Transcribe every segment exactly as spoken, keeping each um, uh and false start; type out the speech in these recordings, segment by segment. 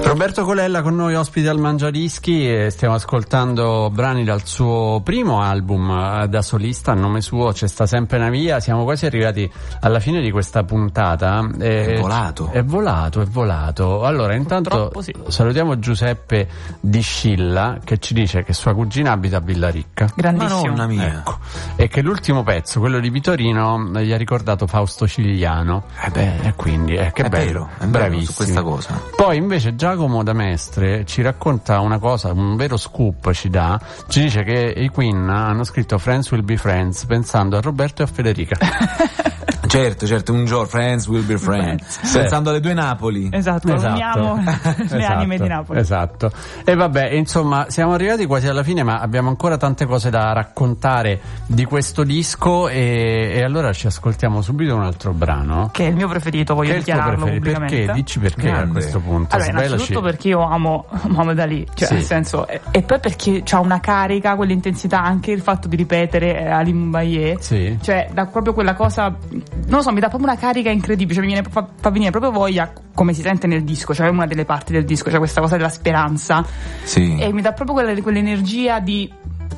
Roberto Colella con noi ospite al Mangiadischi e stiamo ascoltando brani dal suo primo album da solista, a nome suo C'è sta sempre una via. Siamo quasi arrivati alla fine di questa puntata. È volato. È volato, è volato. Allora, intanto sì. Salutiamo Giuseppe Di Scilla che ci dice che sua cugina abita a Villaricca. Grandissimo. Madonna mia. Ecco. E che l'ultimo pezzo, quello di Vitorino, gli ha ricordato Fausto Cigliano. Eh beh, e quindi eh, che è bello, vero, è bravissimo su questa cosa. Poi invece Giacomo da Mestre ci racconta una cosa, un vero scoop ci dà, ci dice che i Queen hanno scritto Friends Will Be Friends pensando a Roberto e a Federica. Certo, certo, un giorno Friends Will Be Friends, sì. Pensando alle due Napoli. Esatto, esatto. uniamo le esatto, anime di Napoli. Esatto. E vabbè, insomma, siamo arrivati quasi alla fine, ma abbiamo ancora tante cose da raccontare di questo disco e, e allora ci ascoltiamo subito un altro brano. Che è il mio preferito, voglio che dichiararlo pubblicamente. Perché? Dici perché Grande. a questo punto? Allora, innanzitutto perché io amo Mohamed Ali, cioè Sì. nel senso, e, e poi perché c'ha una carica, quell'intensità, anche il fatto di ripetere Ali Mbaye, Sì. cioè da proprio quella cosa, non lo so, mi dà proprio una carica incredibile, cioè mi viene, fa, fa venire proprio voglia, come si sente nel disco, cioè una delle parti del disco, cioè questa cosa della speranza, Sì. e mi dà proprio quella, quell'energia di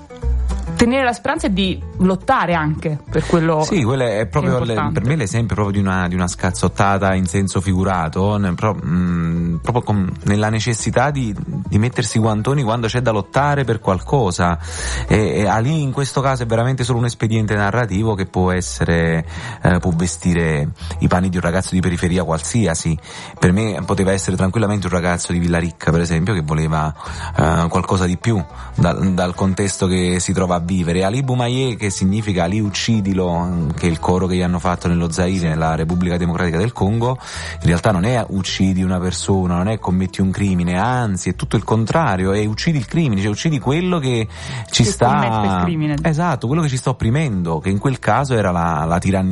tenere la speranza e di lottare anche per quello. Sì, quello è proprio è le, per me l'esempio proprio di una, di una scazzottata in senso figurato, ne, pro, mh, proprio con, nella necessità di, di mettersi i guantoni quando c'è da lottare per qualcosa. E, e Ali in questo caso è veramente solo un espediente narrativo che può essere, eh, può vestire i panni di un ragazzo di periferia qualsiasi. Per me poteva essere tranquillamente un ragazzo di Villaricca, per esempio, che voleva eh, qualcosa di più da, dal contesto che si trova a vivere. Ali Boumaier, che significa Ali uccidilo, che è il coro che gli hanno fatto nello Zaire, nella Repubblica Democratica del Congo, in realtà non è uccidi una persona, non è commetti un crimine, anzi è tutto il contrario, è uccidi il crimine, cioè uccidi quello che ci che sta commette il crimine. Esatto, quello che ci sta opprimendo, che in quel caso era la, la tirannia